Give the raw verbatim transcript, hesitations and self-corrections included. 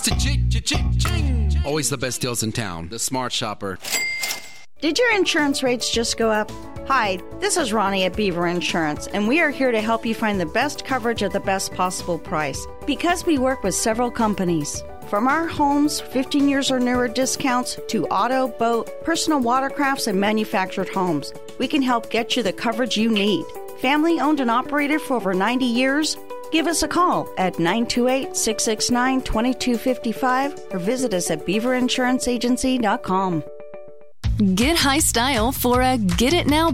Cha-ching! Always the best deals in town. The Smart Shopper. Did your insurance rates just go up? Hi, this is Ronnie at Beaver Insurance, and we are here to help you find the best coverage at the best possible price because we work with several companies. From our homes, fifteen years or newer discounts, to auto, boat, personal watercrafts, and manufactured homes, we can help get you the coverage you need. Family owned and operated for over ninety years? Give us a call at nine two eight, six six nine, two two five five or visit us at beaver insurance agency dot com. Get high style for a get it now